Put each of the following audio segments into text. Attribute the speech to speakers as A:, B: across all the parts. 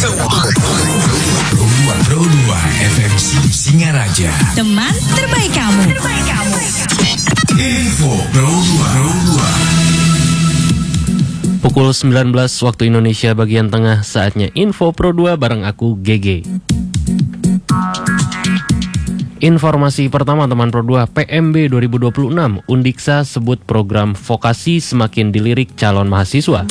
A: Pro 2 FM Singaraja.
B: Teman terbaik kamu.
A: Info Pro 2.
C: Pukul 19 waktu Indonesia bagian tengah, saatnya Info Pro 2 bareng aku GG. Informasi pertama teman Pro 2, PMB 2026, Undiksa sebut program vokasi semakin dilirik calon mahasiswa.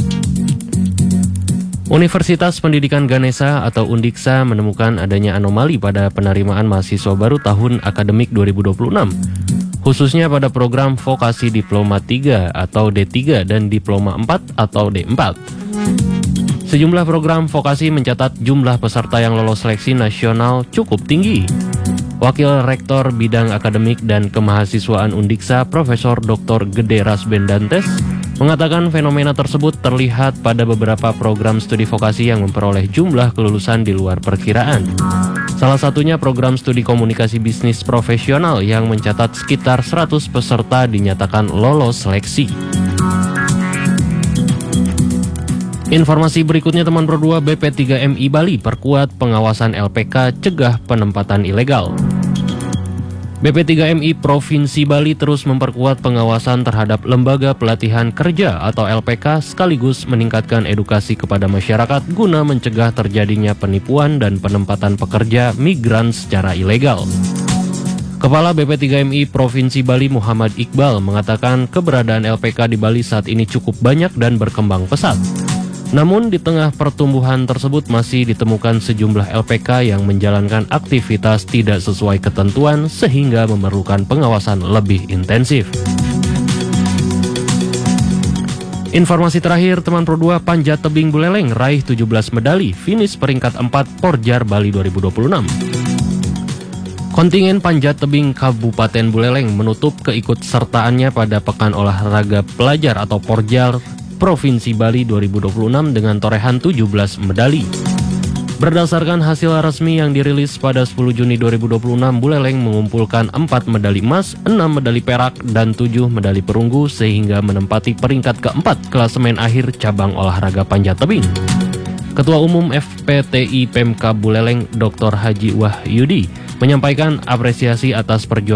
C: Universitas Pendidikan Ganesha atau Undiksa menemukan adanya anomali pada penerimaan mahasiswa baru tahun akademik 2026, khususnya pada program vokasi Diploma 3 atau D3 dan Diploma 4 atau D4. Sejumlah program vokasi mencatat jumlah peserta yang lolos seleksi nasional cukup tinggi. Wakil Rektor Bidang Akademik dan Kemahasiswaan Undiksa, Profesor Dr. Gede Rasbendantes, mengatakan fenomena tersebut terlihat pada beberapa program studi vokasi yang memperoleh jumlah kelulusan di luar perkiraan. Salah satunya program studi komunikasi bisnis profesional yang mencatat sekitar 100 peserta dinyatakan lolos seleksi. Informasi berikutnya teman Pro 2, BP3MI Bali perkuat pengawasan LPK cegah penempatan ilegal. BP3MI Provinsi Bali terus memperkuat pengawasan terhadap lembaga pelatihan kerja atau LPK sekaligus meningkatkan edukasi kepada masyarakat guna mencegah terjadinya penipuan dan penempatan pekerja migran secara ilegal. Kepala BP3MI Provinsi Bali Muhammad Iqbal mengatakan keberadaan LPK di Bali saat ini cukup banyak dan berkembang pesat. Namun di tengah pertumbuhan tersebut masih ditemukan sejumlah LPK yang menjalankan aktivitas tidak sesuai ketentuan sehingga memerlukan pengawasan lebih intensif. Informasi terakhir teman Pro 2, Panjat Tebing Buleleng raih 17 medali, finish peringkat 4 Porjar Bali 2026. Kontingen Panjat Tebing Kabupaten Buleleng menutup keikutsertaannya pada Pekan Olahraga Pelajar atau Porjar Provinsi Bali 2026 dengan torehan 17 medali. Berdasarkan hasil resmi yang dirilis pada 10 Juni 2026, Buleleng mengumpulkan 4 medali emas, 6 medali perak, dan 7 medali perunggu sehingga menempati peringkat keempat klasemen akhir cabang olahraga panjat tebing. Ketua Umum FPTI Pemkab Buleleng Dr. Haji Wahyudi menyampaikan apresiasi atas perjuangan